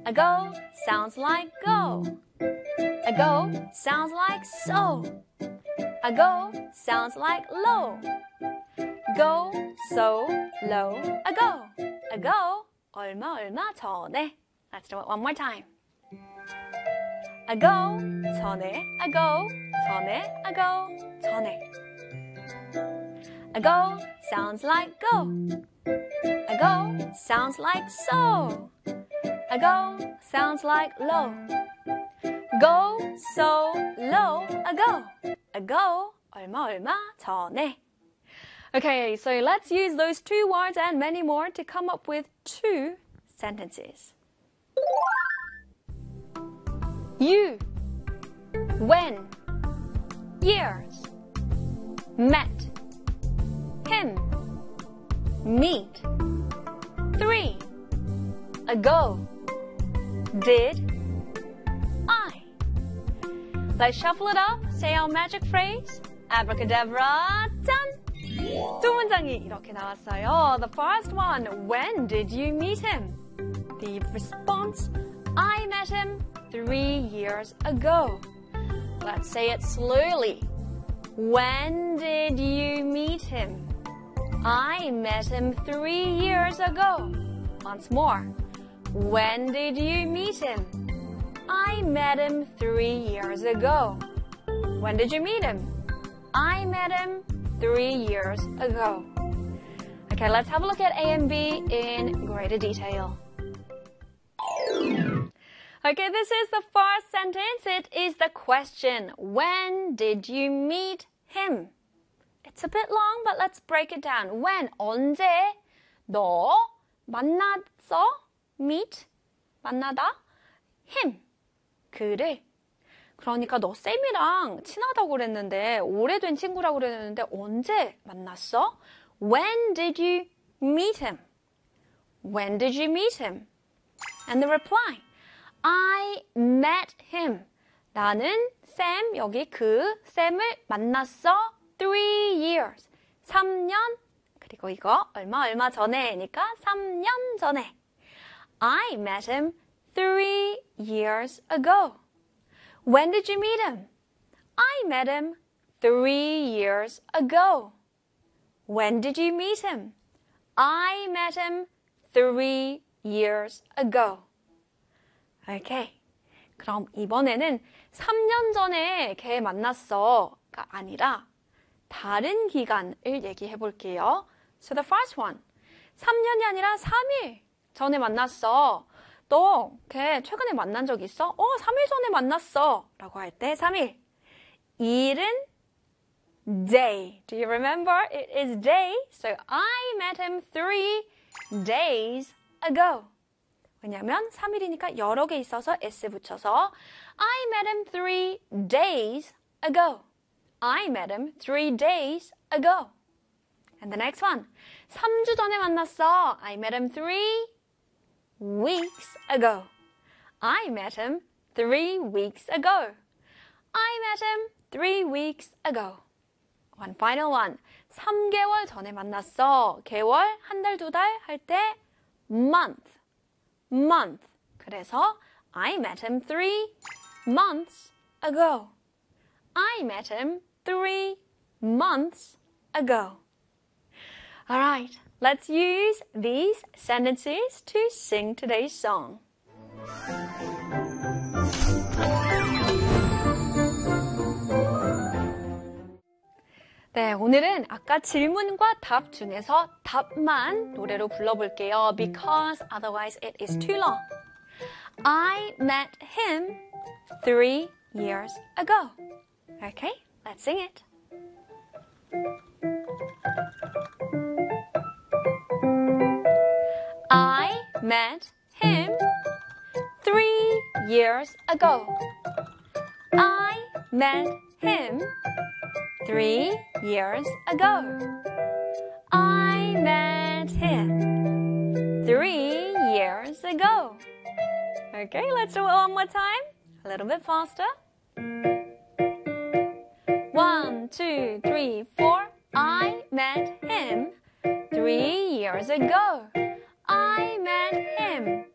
Ago sounds like go. Ago sounds like so. Ago sounds like low. Go, so, low, ago. Ago, 얼마 전에. Let's do it one more time. Ago, 전에, ago, 전에, ago, 전에. Ago sounds like go. Ago sounds like so. Ago sounds like low. Go, so, low, ago. Ago, 얼마 전에. Okay, so let's use those two words and many more to come up with two sentences. You, when, years, met, him, meet, 3, ago, did, I. Let's shuffle it up, say our magic phrase, abracadabra, done! 두 문장이 이렇게 나왔어요. The first one, when did you meet him? The response, I met him 3 years ago. Let's say it slowly. When did you meet him? I met him 3 years ago. Once more. When did you meet him? I met him 3 years ago. When did you meet him? I met him 3 years ago. Okay, let's have a look at A and B in greater detail. Okay, this is the first sentence. It is the question. When did you meet him? It's a bit long, but let's break it down. When, 언제 너 만났어? Meet, 만나다. Him, 그를. 그러니까 너 쌤이랑 친하다고 그랬는데 오래된 친구라고 그랬는데 언제 만났어? When did you meet him? When did you meet him? And the reply, I met him. 나는 쌤, 여기 그 쌤을 만났어 3 years. 3년, 그리고 이거 얼마 전에니까 3년 전에. I met him 3 years ago. When did you meet him? I met him 3 years ago. When did you meet him? I met him 3 years ago. Okay. 그럼 이번에는 3년 전에 걔 만났어가 아니라 다른 기간을 얘기해 볼게요. So the first one. 3년이 아니라 3일 전에 만났어. 너 걔 최근에 만난 적 있어? 3일 전에 만났어. 라고 할 때 3일. 일은 day. Do you remember? It is day. So I met him 3 days ago. 왜냐면 3일이니까 여러 개 있어서 s 붙여서 I met him 3 days ago. I met him 3 days ago. And the next one. 3주 전에 만났어. I met him 3 weeks ago. I met him 3 weeks ago. I met him 3 weeks ago. One final one. 3개월 전에 만났어. 개월, 한 달, 두 달 할 때 month. month. 그래서 I met him 3 months ago. I met him 3 months ago. All right, let's use these sentences to sing today's song. 네, 오늘은 아까 질문과 답 중에서 답만 노래로 불러볼게요. Because otherwise it is too long. I met him 3 years ago. Okay, let's sing it. I met him 3 years ago. I met him 3 years ago. I met him 3 years ago. Okay, let's do it one more time. A little bit faster. 1, 2, 3, 4. I met him 3 years ago. I met him